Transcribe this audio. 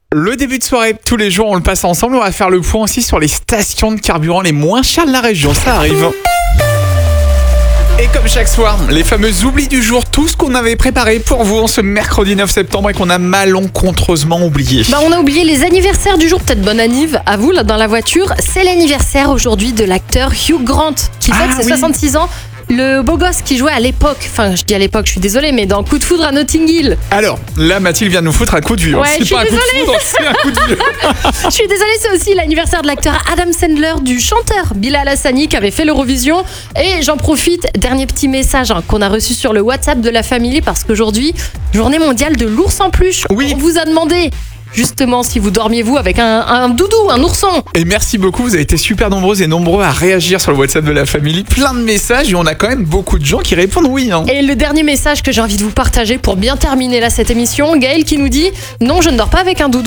Le début de soirée, tous les jours, on le passe ensemble. On va faire le point aussi sur les stations de carburant les moins chères de la région. Ça arrive. Et comme chaque soir, les fameux oublis du jour, tout ce qu'on avait préparé pour vous en ce mercredi 9 septembre et qu'on a malencontreusement oublié. On a oublié les anniversaires du jour, peut-être bonne anniv à vous là dans la voiture. C'est l'anniversaire aujourd'hui de l'acteur Hugh Grant qui fête ses 66 ans. Le beau gosse qui jouait à l'époque, enfin je dis à l'époque, je suis désolée, mais dans Coup de foudre à Notting Hill. Alors, là, Mathilde vient de nous foutre un coup de vieux. Ouais, C'est pas un coup de foudre, c'est un coup de vieux. Je suis désolée, c'est aussi l'anniversaire de l'acteur Adam Sandler, du chanteur Bilal Hassani qui avait fait l'Eurovision. Et j'en profite, dernier petit message qu'on a reçu sur le WhatsApp de la famille parce qu'aujourd'hui, journée mondiale de l'ours en peluche. Oui. On vous a demandé justement si vous dormiez vous avec un doudou, un ourson. Et merci beaucoup, vous avez été super nombreuses et nombreux à réagir sur le WhatsApp de la famille. Plein de messages et on a quand même beaucoup de gens qui répondent oui. Et le dernier message que j'ai envie de vous partager pour bien terminer là cette émission, Gaël qui nous dit « Non, je ne dors pas avec un doudou.